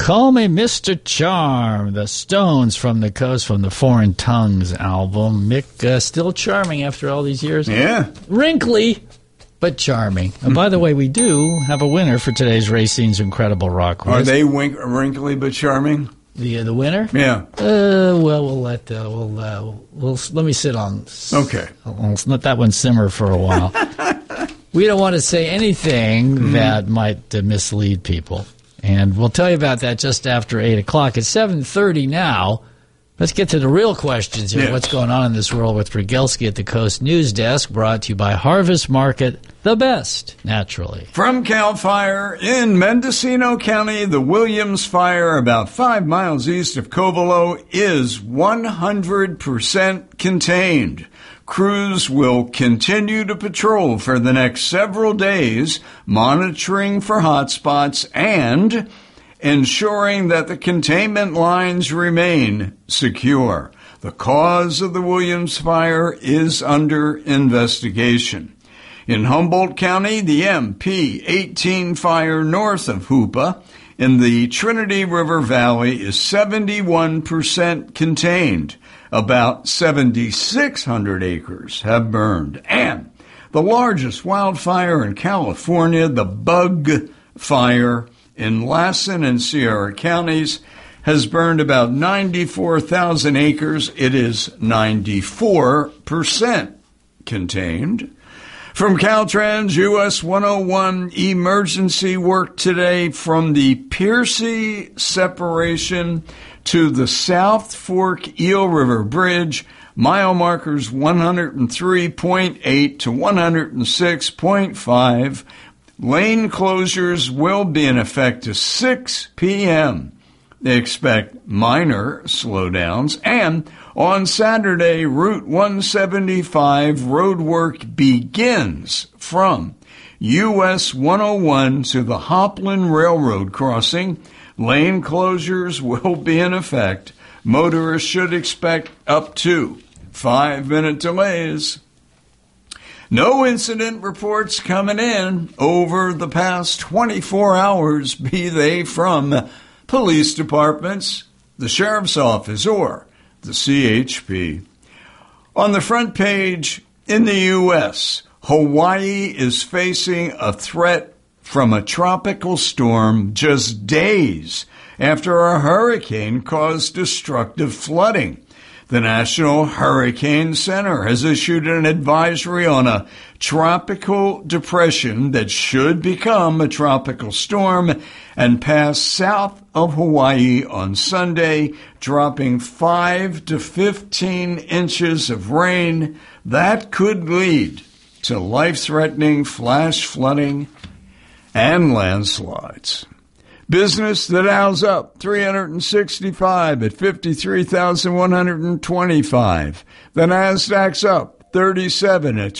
Call Me Mr. Charm, the Stones from the Coast from the Foreign Tongues album. Mick still charming after all these years. Yeah. Wrinkly, but charming. And by the way, we do have a winner for today's Racine's Incredible Rock Quiz. Are they wrinkly but charming? The winner? Yeah. Well, we'll let let me sit on. Okay. I'll let that one simmer for a while. We don't want to say anything that might mislead people. And we'll tell you about that just after 8 o'clock. It's 7:30 now. Let's get to the real questions here. Yes. What's going on in this world with Regelski at the Coast News Desk, brought to you by Harvest Market, the best, naturally. From CAL FIRE in Mendocino County, the Williams Fire, about 5 miles east of Covelo, is 100% contained. Crews will continue to patrol for the next several days, monitoring for hotspots and ensuring that the containment lines remain secure. The cause of the Williams Fire is under investigation. In Humboldt County, the MP-18 fire north of Hoopa in the Trinity River Valley is 71% contained. About 7,600 acres have burned. And the largest wildfire in California, the Bug Fire in Lassen and Sierra counties, has burned about 94,000 acres. It is 94% contained. From Caltrans, US 101 emergency work today from the Piercy separation to the South Fork Eel River Bridge, mile markers 103.8 to 106.5. Lane closures will be in effect to 6 p.m. They expect minor slowdowns. And on Saturday, Route 175 road work begins from US 101 to the Hopland Railroad crossing. Lane closures will be in effect. Motorists should expect up to 5-minute delays. No incident reports coming in over the past 24 hours, be they from police departments, the sheriff's office, or the CHP. On the front page, in the U.S., Hawaii is facing a threat from a tropical storm just days after a hurricane caused destructive flooding. The National Hurricane Center has issued an advisory on a tropical depression that should become a tropical storm and pass south of Hawaii on Sunday, dropping 5 to 15 inches of rain. That could lead to life-threatening flash flooding and landslides. Business, the Dow's up 365 at 53,125. The Nasdaq's up 37 at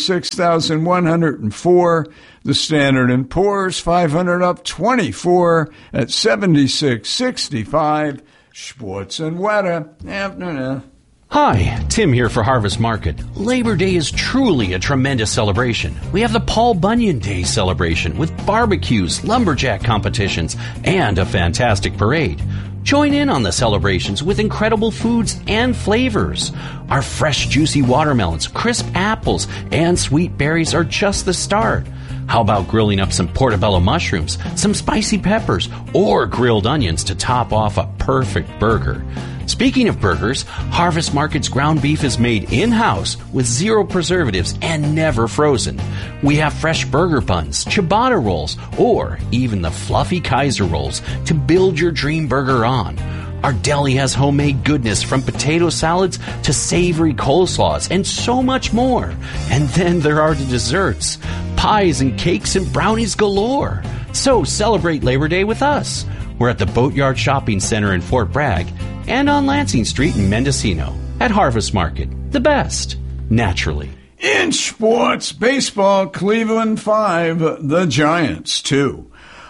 26,104. The Standard & Poor's 500 up 24 at 76.65. Sports and weather. Afternoon. Hi, Tim here for Harvest Market. Labor Day is truly a tremendous celebration. We have the Paul Bunyan Day celebration with barbecues, lumberjack competitions, and a fantastic parade. Join in on the celebrations with incredible foods and flavors. Our fresh, juicy watermelons, crisp apples, and sweet berries are just the start. How about grilling up some portobello mushrooms, some spicy peppers, or grilled onions to top off a perfect burger? Speaking of burgers, Harvest Market's ground beef is made in-house with 0 preservatives and never frozen. We have fresh burger buns, ciabatta rolls, or even the fluffy Kaiser rolls to build your dream burger on. Our deli has homemade goodness from potato salads to savory coleslaws and so much more. And then there are the desserts, pies and cakes and brownies galore. So celebrate Labor Day with us. We're at the Boatyard Shopping Center in Fort Bragg and on Lansing Street in Mendocino at Harvest Market. The best, naturally. In sports, baseball, Cleveland 5, the Giants 2.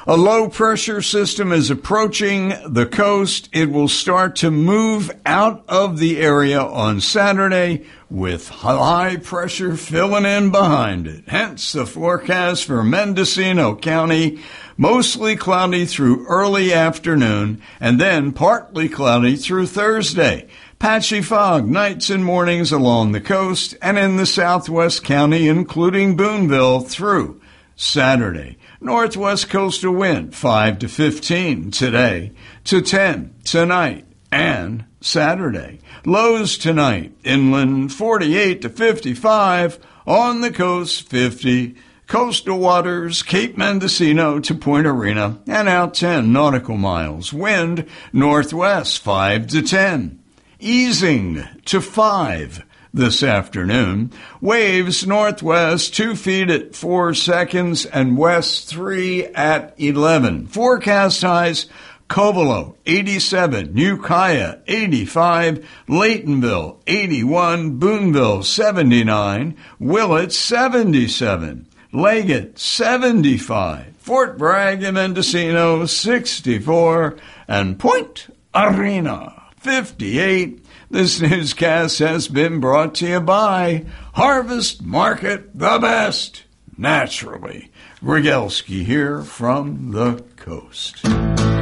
A low-pressure system is approaching the coast. It will start to move out of the area on Saturday with high pressure filling in behind it. Hence the forecast for Mendocino County, mostly cloudy through early afternoon and then partly cloudy through Thursday. Patchy fog nights and mornings along the coast and in the southwest county, including Boonville, through Saturday. Northwest coastal wind 5 to 15 today to 10 tonight and Saturday. Lows tonight, inland 48 to 55, on the coast 50. Coastal waters, Cape Mendocino to Point Arena, and out 10 nautical miles. Wind northwest 5 to 10. Easing to 5 this afternoon. Waves northwest 2 feet at 4 seconds and west 3 at 11. Forecast highs: Covelo 87, Ukiah 85, Laytonville 81, Boonville 79, Willett 77, Leggett 75, Fort Bragg and Mendocino 64, and Point Arena 58. This newscast has been brought to you by Harvest Market, the best, naturally. Rogalski here from the coast.